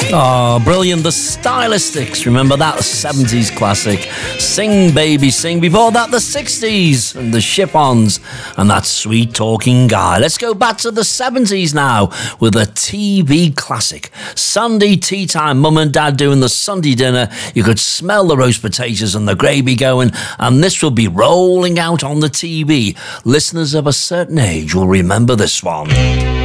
Oh, brilliant. The Stylistics. Remember that 70s classic? Sing, Baby, Sing. Before that, the 60s and the Chiffons and that Sweet Talking Guy. Let's go back to the 70s now with a TV classic. Sunday tea time. Mum and Dad doing the Sunday dinner. You could smell the roast potatoes and the gravy going, and this will be rolling out on the TV. Listeners of a certain age will remember this one.